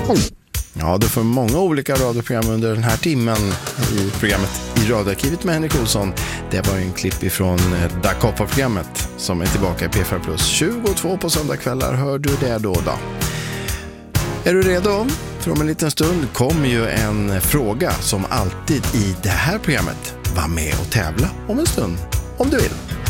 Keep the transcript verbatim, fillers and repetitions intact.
Ja, du får många olika radioprogram under den här timmen i programmet I radioarkivet med Henrik Olsson. Det var en klipp ifrån Da Coppa-programmet som är tillbaka i P fyra plus. tjugotvå på söndagskvällar, hör du det då då? Är du redo? För om en liten stund kommer ju en fråga som alltid i det här programmet. Var med och tävla om en stund, om du vill.